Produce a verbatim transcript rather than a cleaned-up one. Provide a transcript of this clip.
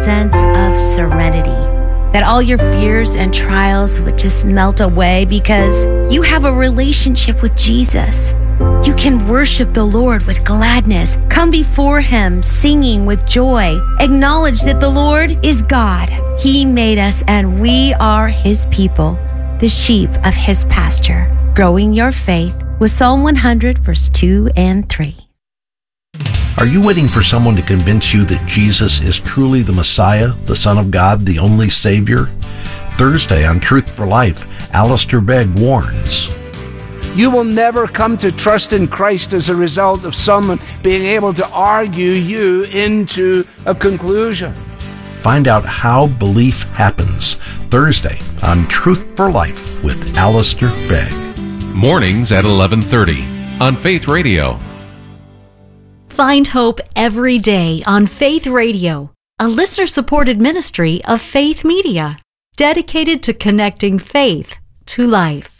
sense of serenity, that all your fears and trials would just melt away because you have a relationship with Jesus. You can worship the Lord with gladness, come before Him singing with joy, acknowledge that the Lord is God. He made us and we are His people, the sheep of His pasture. Growing your faith with Psalm one hundred, verse two and three. Are you waiting for someone to convince you that Jesus is truly the Messiah, the Son of God, the only Savior? Thursday on Truth for Life, Alistair Begg warns. You will never come to trust in Christ as a result of someone being able to argue you into a conclusion. Find out how belief happens Thursday on Truth for Life with Alistair Begg. Mornings at eleven thirty on Faith Radio. Find hope every day on Faith Radio, a listener-supported ministry of Faith Media, dedicated to connecting faith to life.